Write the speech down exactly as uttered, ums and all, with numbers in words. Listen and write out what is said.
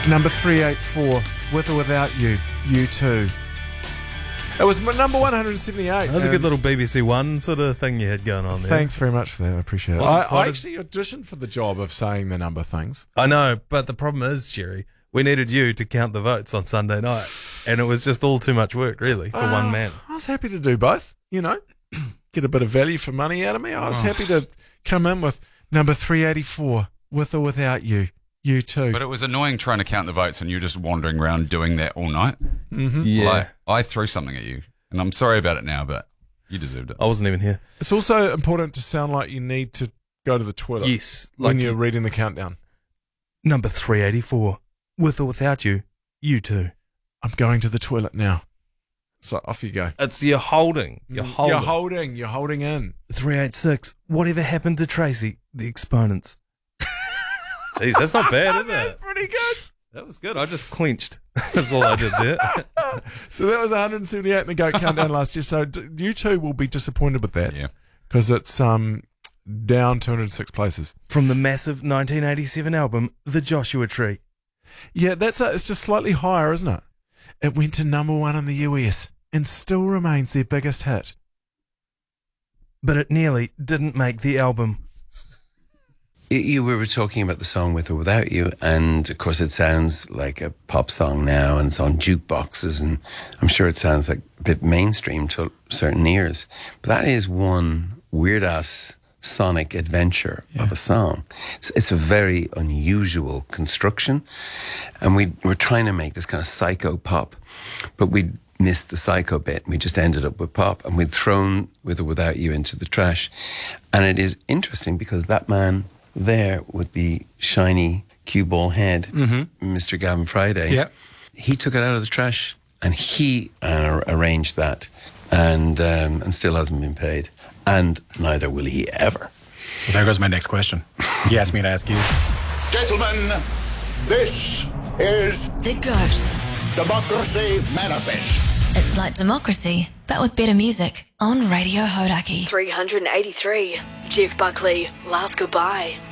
Number three eighty-four, With or Without You, U two. It was my number one hundred seventy-eight. That was a good little B B C One sort of thing you had going on there. Thanks very much for that. I appreciate it. Wasn't I, quite I as- actually auditioned for the job of saying the number things. I know, but the problem is, Jerry, we needed you to count the votes on Sunday night, and it was just all too much work, really, for Uh, one man. I was happy to do both, you know, get a bit of value for money out of me. I was Oh. happy to come in with number three eighty-four, With or Without You, U two. But it was annoying trying to count the votes and you just wandering around doing that all night. Mm-hmm. Yeah. Like, I threw something at you, and I'm sorry about it now, but you deserved it. I wasn't even here. It's also important to sound like you need to go to the toilet Yes. when Like you're you- reading the countdown. number three eighty-four, With or Without You, U two. I'm going to the toilet now. So off you go. It's you're holding. You're holding. You're holding. You're holding in. three eighty-six, Whatever Happened to Tracy, The Exponents. Jeez, that's not bad, is That's it? pretty good. That was good. I just clinched. That's all I did there. So that was one hundred seventy-eight in the GOAT countdown last year. So d- you two will be disappointed with that Yeah. because it's um down two hundred six places. From the massive nineteen eighty-seven album, The Joshua Tree. Yeah, that's a, it's just slightly higher, isn't it? It went to number one in the U S and still remains their biggest hit. But it nearly didn't make the album. You, you we were talking about the song With or Without You, and of course it sounds like a pop song now, and it's on jukeboxes, and I'm sure it sounds like a bit mainstream to certain ears. But that is one weird-ass sonic adventure Yeah. of a song. It's, it's a very unusual construction, and we were trying to make this kind of psycho pop, but we missed the psycho bit. We just ended up with pop, and we'd thrown With or Without You into the trash. And it is interesting because that man there with the shiny cue ball head, Mister Gavin Friday, Yeah. he took it out of the trash and he uh, arranged that, and um, and still hasn't been paid, and neither will he ever. Well, there goes my next question. He asked me to ask you. Gentlemen, this is The GOAT. Democracy Manifest. It's like democracy, but with better music on Radio Hodaki. three hundred eighty-three. Jeff Buckley, Last Goodbye.